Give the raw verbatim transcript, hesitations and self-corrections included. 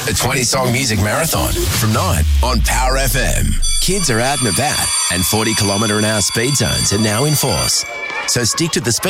The twenty-song music marathon from nine on Power F M. Kids are out and about, and forty kilometre an hour speed zones are now in force. So stick to the speed